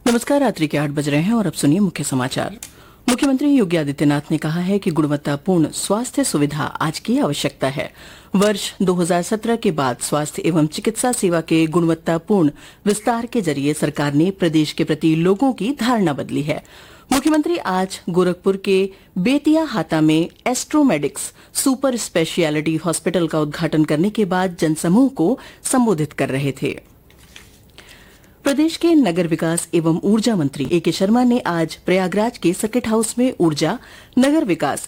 नमस्कार। रात्रि के 8 बज रहे हैं और अब सुनिए मुख्य समाचार। मुख्यमंत्री योगी आदित्यनाथ ने कहा है कि गुणवत्तापूर्ण स्वास्थ्य सुविधा आज की आवश्यकता है। वर्ष 2017 के बाद स्वास्थ्य एवं चिकित्सा सेवा के गुणवत्तापूर्ण विस्तार के जरिए सरकार ने प्रदेश के प्रति लोगों की धारणा बदली है। मुख्यमंत्री आज गोरखपुर के बेतिया हाता में एस्ट्रोमेडिक्स सुपर स्पेशियलिटी हॉस्पिटल का उद्घाटन करने के बाद जनसमूह को संबोधित कर रहे थे। प्रदेश के नगर विकास एवं ऊर्जा मंत्री ए.के. शर्मा ने आज प्रयागराज के सर्किट हाउस में ऊर्जा, नगर विकास